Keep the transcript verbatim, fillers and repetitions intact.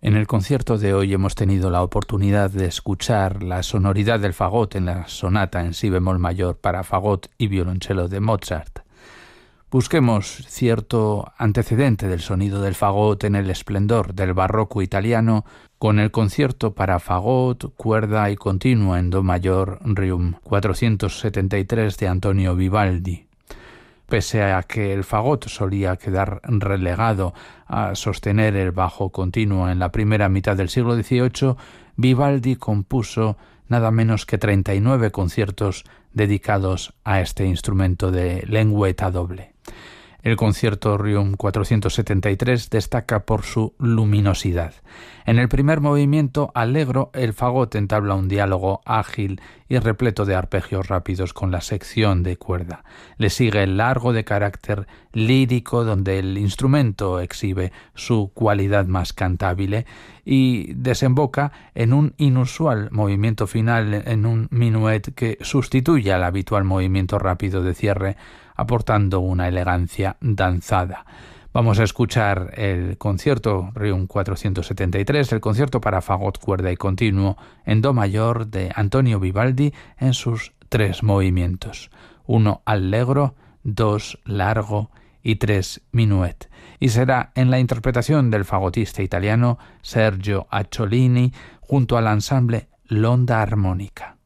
En el concierto de hoy hemos tenido la oportunidad de escuchar la sonoridad del fagot en la sonata en si bemol mayor para fagot y violonchelo de Mozart. Busquemos cierto antecedente del sonido del fagot en el esplendor del barroco italiano con el concierto para fagot, cuerda y continuo en do mayor Requiem cuatrocientos setenta y tres de Antonio Vivaldi. Pese a que el fagot solía quedar relegado a sostener el bajo continuo en la primera mitad del siglo dieciocho, Vivaldi compuso nada menos que treinta y nueve conciertos dedicados a este instrumento de lengüeta doble. El concierto Requiem cuatrocientos setenta y tres destaca por su luminosidad. En el primer movimiento allegro, el fagot entabla un diálogo ágil y repleto de arpegios rápidos con la sección de cuerda. Le sigue el largo de carácter lírico, donde el instrumento exhibe su cualidad más cantabile y desemboca en un inusual movimiento final, en un minuet que sustituye al habitual movimiento rápido de cierre, aportando una elegancia danzada. Vamos a escuchar el concierto Requiem cuatrocientos setenta y tres, el concierto para fagot, cuerda y continuo en do mayor de Antonio Vivaldi en sus tres movimientos: uno allegro, dos largo y tres minuet. Y será en la interpretación del fagotista italiano Sergio Acciolini junto al ensamble L'Onda Armonica.